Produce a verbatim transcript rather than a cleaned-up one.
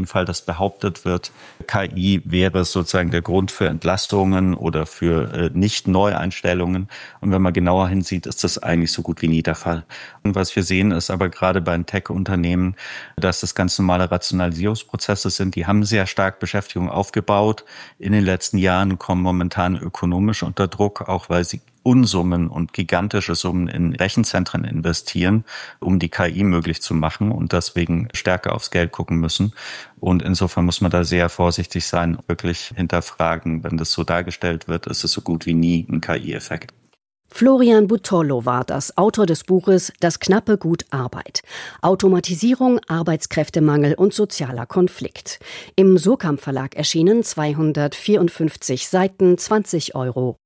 Gegenfall, dass behauptet wird, K I wäre sozusagen der Grund für Entlastungen oder für äh, Nicht-Neueinstellungen. Und wenn man genauer hinsieht, ist das eigentlich so gut wie nie der Fall. Und was wir sehen, ist aber gerade bei den Tech-Unternehmen, dass das ganz normale Rationalisierungsprozesse sind. Die haben sehr stark Beschäftigung aufgebaut. In den letzten Jahren kommen momentan ökonomisch unter Druck, auch weil sie Unsummen und gigantische Summen in Rechenzentren investieren, um die K I möglich zu machen und deswegen stärker aufs Geld gucken müssen. Und insofern muss man da sehr vorsichtig sein, wirklich hinterfragen, wenn das so dargestellt wird, ist es so gut wie nie ein K I-Effekt. Florian Buttollo war das, Autor des Buches Das knappe Gut Arbeit. Automatisierung, Arbeitskräftemangel und sozialer Konflikt. Im Surkamp Verlag erschienen, zweihundertvierundfünfzig Seiten, zwanzig Euro.